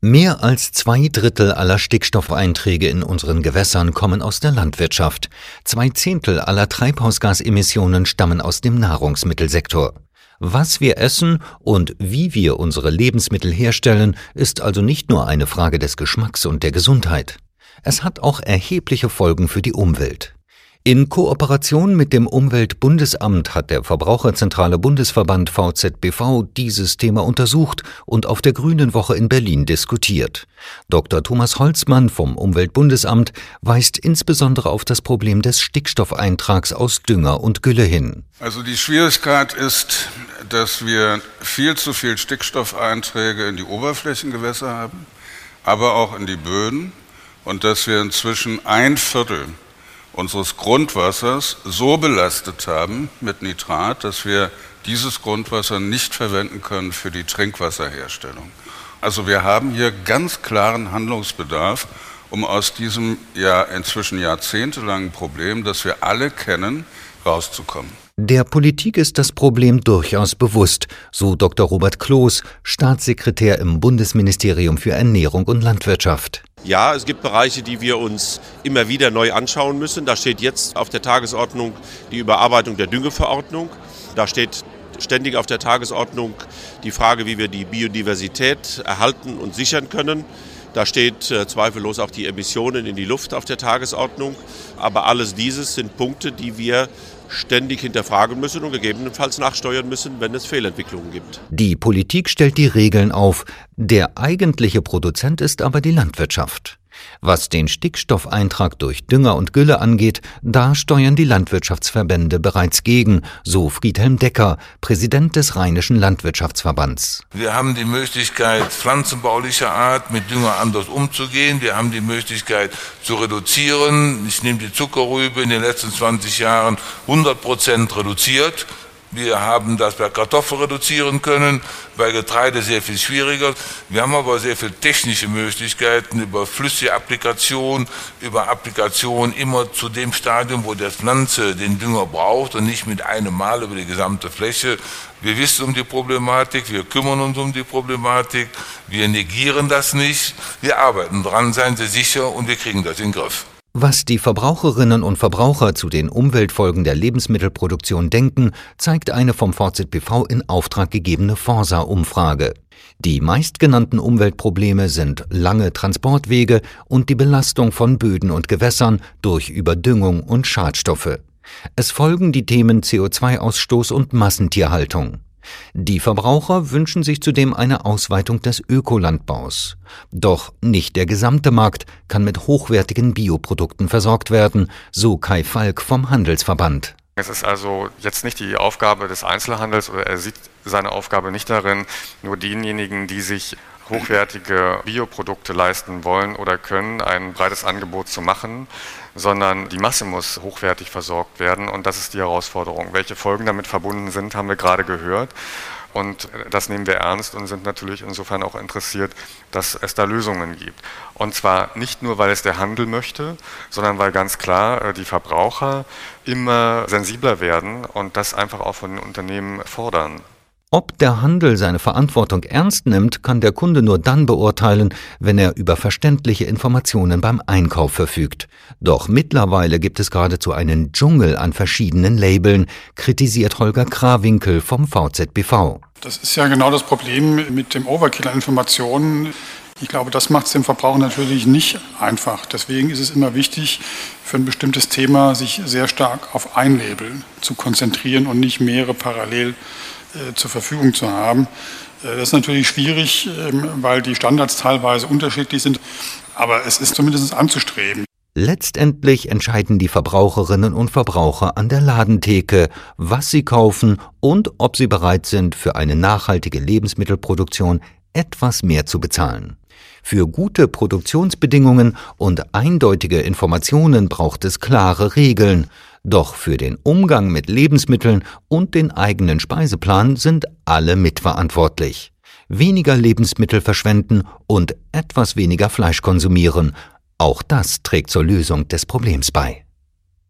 Mehr als 2/3 aller Stickstoffeinträge in unseren Gewässern kommen aus der Landwirtschaft. 2/10 aller Treibhausgasemissionen stammen aus dem Nahrungsmittelsektor. Was wir essen und wie wir unsere Lebensmittel herstellen, ist also nicht nur eine Frage des Geschmacks und der Gesundheit. Es hat auch erhebliche Folgen für die Umwelt. In Kooperation mit dem Umweltbundesamt hat der Verbraucherzentrale Bundesverband VZBV dieses Thema untersucht und auf der Grünen Woche in Berlin diskutiert. Dr. Thomas Holzmann vom Umweltbundesamt weist insbesondere auf das Problem des Stickstoffeintrags aus Dünger und Gülle hin. Also die Schwierigkeit ist, dass wir viel zu viel Stickstoffeinträge in die Oberflächengewässer haben, aber auch in die Böden und dass wir inzwischen 1/4 unseres Grundwassers so belastet haben mit Nitrat, dass wir dieses Grundwasser nicht verwenden können für die Trinkwasserherstellung. Also wir haben hier ganz klaren Handlungsbedarf, um aus diesem inzwischen jahrzehntelangen Problem, das wir alle kennen, rauszukommen. Der Politik ist das Problem durchaus bewusst, so Dr. Robert Kloß, Staatssekretär im Bundesministerium für Ernährung und Landwirtschaft. Ja, es gibt Bereiche, die wir uns immer wieder neu anschauen müssen. Da steht jetzt auf der Tagesordnung die Überarbeitung der Düngeverordnung. Da steht ständig auf der Tagesordnung die Frage, wie wir die Biodiversität erhalten und sichern können. Da steht zweifellos auch die Emissionen in die Luft auf der Tagesordnung. Aber alles dieses sind Punkte, die wir ständig hinterfragen müssen und gegebenenfalls nachsteuern müssen, wenn es Fehlentwicklungen gibt. Die Politik stellt die Regeln auf. Der eigentliche Produzent ist aber die Landwirtschaft. Was den Stickstoffeintrag durch Dünger und Gülle angeht, da steuern die Landwirtschaftsverbände bereits gegen, so Friedhelm Decker, Präsident des Rheinischen Landwirtschaftsverbands. Wir haben die Möglichkeit, pflanzenbaulicher Art mit Dünger anders umzugehen. Wir haben die Möglichkeit zu reduzieren. Ich nehme die Zuckerrübe in den letzten 20 Jahren 100% reduziert. Wir haben das bei Kartoffeln reduzieren können, bei Getreide sehr viel schwieriger. Wir haben aber sehr viele technische Möglichkeiten über flüssige Applikation, über Applikation immer zu dem Stadium, wo die Pflanze den Dünger braucht und nicht mit einem Mal über die gesamte Fläche. Wir wissen um die Problematik, wir kümmern uns um die Problematik, wir negieren das nicht, wir arbeiten dran, seien Sie sicher, und wir kriegen das in den Griff. Was die Verbraucherinnen und Verbraucher zu den Umweltfolgen der Lebensmittelproduktion denken, zeigt eine vom VZBV in Auftrag gegebene Forsa-Umfrage. Die meistgenannten Umweltprobleme sind lange Transportwege und die Belastung von Böden und Gewässern durch Überdüngung und Schadstoffe. Es folgen die Themen CO2-Ausstoß und Massentierhaltung. Die Verbraucher wünschen sich zudem eine Ausweitung des Ökolandbaus. Doch nicht der gesamte Markt kann mit hochwertigen Bioprodukten versorgt werden, so Kai Falk vom Handelsverband. Es ist also jetzt nicht die Aufgabe des Einzelhandels, oder er sieht seine Aufgabe nicht darin, nur denjenigen, die sich hochwertige Bioprodukte leisten wollen oder können, ein breites Angebot zu machen, sondern die Masse muss hochwertig versorgt werden, und das ist die Herausforderung. Welche Folgen damit verbunden sind, haben wir gerade gehört, und das nehmen wir ernst und sind natürlich insofern auch interessiert, dass es da Lösungen gibt. Und zwar nicht nur, weil es der Handel möchte, sondern weil ganz klar die Verbraucher immer sensibler werden und das einfach auch von den Unternehmen fordern. Ob der Handel seine Verantwortung ernst nimmt, kann der Kunde nur dann beurteilen, wenn er über verständliche Informationen beim Einkauf verfügt. Doch mittlerweile gibt es geradezu einen Dschungel an verschiedenen Labeln, kritisiert Holger Krawinkel vom VZBV. Das ist ja genau das Problem mit dem Overkill an Informationen. Ich glaube, das macht es dem Verbraucher natürlich nicht einfach. Deswegen ist es immer wichtig, für ein bestimmtes Thema sich sehr stark auf ein Label zu konzentrieren und nicht mehrere parallel zur Verfügung zu haben. Das ist natürlich schwierig, weil die Standards teilweise unterschiedlich sind, aber es ist zumindest anzustreben. Letztendlich entscheiden die Verbraucherinnen und Verbraucher an der Ladentheke, was sie kaufen und ob sie bereit sind, für eine nachhaltige Lebensmittelproduktion etwas mehr zu bezahlen. Für gute Produktionsbedingungen und eindeutige Informationen braucht es klare Regeln. Doch für den Umgang mit Lebensmitteln und den eigenen Speiseplan sind alle mitverantwortlich. Weniger Lebensmittel verschwenden und etwas weniger Fleisch konsumieren. Auch das trägt zur Lösung des Problems bei.